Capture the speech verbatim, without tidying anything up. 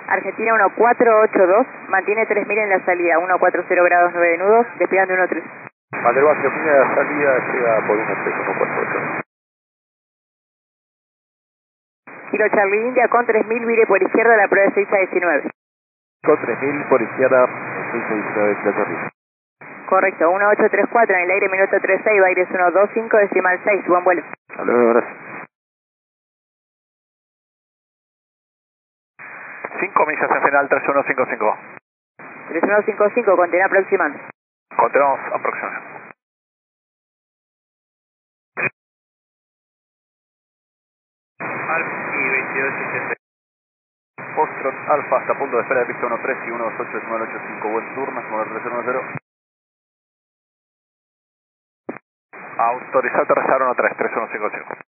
Argentina uno cuatro ocho dos, mantiene tres mil en la salida, uno cuatro cero grados nueve nudos, despegando uno tres. Vanderwater, primera salida llega por uno tres uno cuatro ocho. Kilo Charlie India con tres mil, vire por izquierda a la prueba de seis a diecinueve. Con tres mil por izquierda, seis a diecinueve, Kilo Charlie. Correcto, uno ocho tres cuatro en el aire, minuto tres seis, aire es uno dos cinco, decimal seis, buen vuelo. Hasta luego, gracias. cinco millas en final, tres uno cinco cinco. tres uno cinco cinco, contén aproximando. Continuamos aproximando. Alfa y veintidós setenta. Foxtrot Alfa hasta punto de espera de pista uno tres y uno dos ocho decimal ocho cinco. Buen turno, tres uno cero. Autorizado aterrizar uno tres, tres uno cinco cinco.